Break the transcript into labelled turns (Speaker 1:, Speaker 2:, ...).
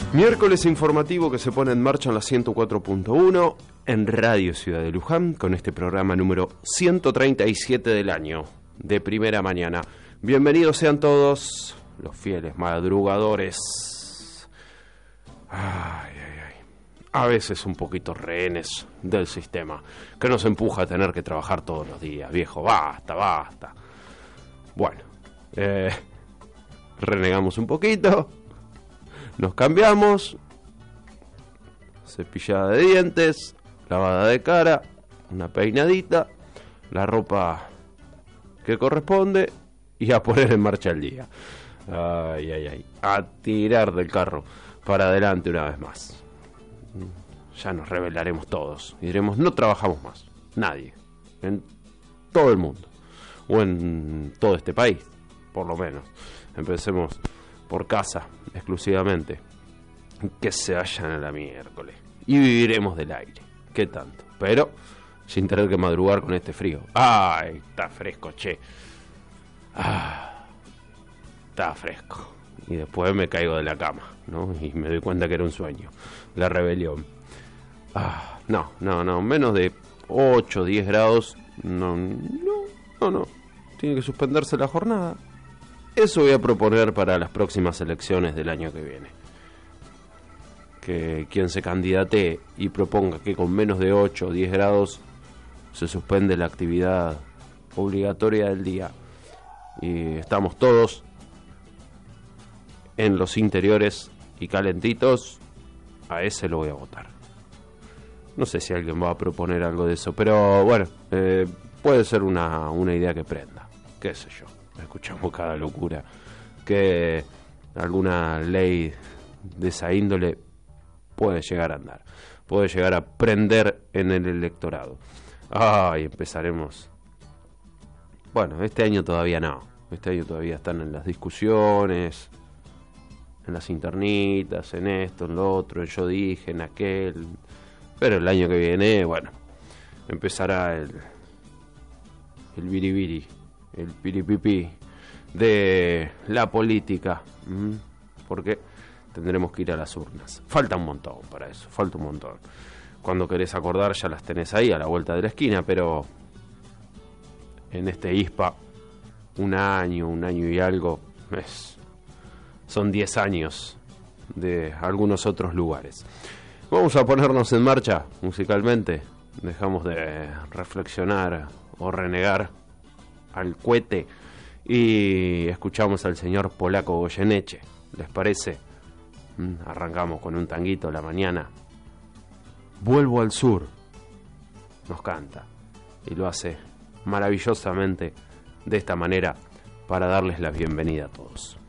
Speaker 1: Miércoles informativo que se pone en marcha en la 104.1 en Radio Ciudad de Luján con este programa número 137 del año de primera mañana. Bienvenidos sean todos los fieles madrugadores. A veces un poquito rehenes del sistema que nos empuja a tener que trabajar todos los días. Viejo, basta. Bueno, renegamos un poquito. Nos cambiamos, cepillada de dientes, lavada de cara, una peinadita, la ropa que corresponde y a poner en marcha el día. A tirar del carro para adelante una vez más. Ya nos rebelaremos todos y diremos, no trabajamos más, nadie, en todo el mundo, o en todo este país, por lo menos. Empecemos por casa exclusivamente, que se vayan a la miércoles y viviremos del aire, qué tanto, pero sin tener que madrugar con este frío. Está fresco, che, está fresco, y después me caigo de la cama, ¿no? Y me doy cuenta que era un sueño, la rebelión. No, menos de 8, 10 grados, no, tiene que suspenderse la jornada. Eso voy a proponer para las próximas elecciones del año que viene. Que quien se candidate y proponga que con menos de 8 o 10 grados se suspende la actividad obligatoria del día y estamos todos en los interiores y calentitos, a ese lo voy a votar. No sé si alguien va a proponer algo de eso, pero bueno, puede ser una idea que prenda, qué sé yo. Escuchamos cada locura, que alguna ley de esa índole puede llegar a andar, puede llegar a prender en el electorado. Empezaremos. Bueno, este año todavía no, este año todavía están en las discusiones, en las internitas, en esto, en lo otro, en yo dije, en aquel, pero el año que viene, bueno, empezará el biribiri, el piripipi de la política, porque tendremos que ir a las urnas. Falta un montón para eso, falta un montón. Cuando querés acordar ya las tenés ahí a la vuelta de la esquina, pero en este ISPA un año y algo, son 10 años de algunos otros lugares. Vamos a ponernos en marcha musicalmente, dejamos de reflexionar o renegar al cohete y escuchamos al señor Polaco Goyeneche. ¿Les parece? Arrancamos con un tanguito a la mañana. Vuelvo al sur, nos canta y lo hace maravillosamente de esta manera para darles la bienvenida a todos.